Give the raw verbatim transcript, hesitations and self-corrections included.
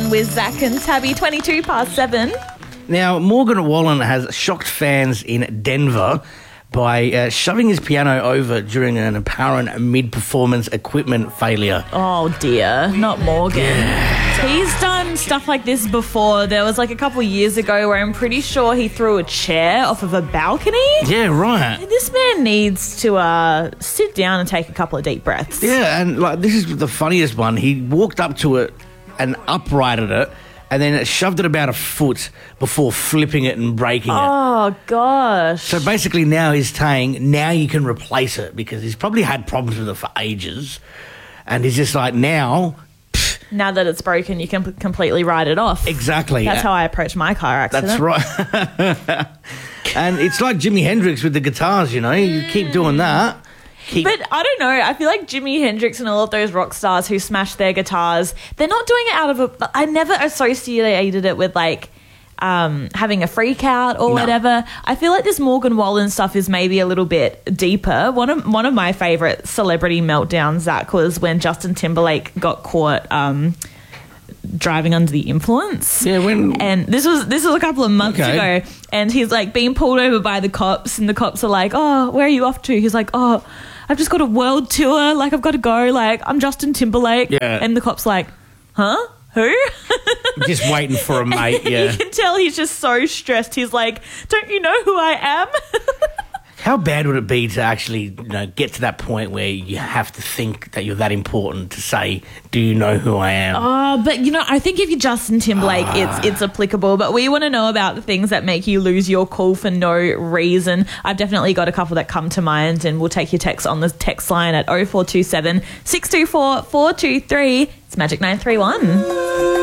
on with Zach and Tabby, twenty-two past seven. Now, Morgan Wallen has shocked fans in Denver by uh, shoving his piano over during an apparent mid-performance equipment failure. Oh, dear. Not Morgan. Yeah. He's done stuff like this before. There was like a couple of years ago where I'm pretty sure he threw a chair off of a balcony. Yeah, right. This man needs to uh, sit down and take a couple of deep breaths. Yeah, and like this is the funniest one. He walked up to it and uprighted it, and then shoved it about a foot before flipping it and breaking it. Oh, gosh. So basically now he's saying, now you can replace it, because he's probably had problems with it for ages. And he's just like, now... Pff, now that it's broken, you can p- completely write it off. Exactly. That's how I approach my car accident. That's right. And it's like Jimi Hendrix with the guitars, you know. You keep doing that. Keep... But I don't know. I feel like Jimi Hendrix and all of those rock stars who smash their guitars, they're not doing it out of a... I never associated it with, like, um, having a freak out or No. whatever. I feel like this Morgan Wallen stuff is maybe a little bit deeper. One of one of my favourite celebrity meltdowns, Zach, was when Justin Timberlake got caught... Um, driving under the influence. Yeah, when... And this was this was a couple of months Okay. ago, and he's like being pulled over by the cops, and the cops are like, oh, where are you off to? He's like, oh, I've just got a world tour, like I've got to go, like I'm Justin Timberlake. Yeah. And the cop's like, huh? Who? Just waiting for a mate, yeah. You can tell he's just so stressed. He's like, don't you know who I am? How bad would it be to actually, you know, get to that point where you have to think that you're that important to say, do you know who I am? Oh, but you know, I think if you're Justin Timberlake, it's it's applicable. But we want to know about the things that make you lose your cool for no reason. I've definitely got a couple that come to mind, and we'll take your text on the text line at oh four two seven, six two four, four two three. It's Magic nine three one.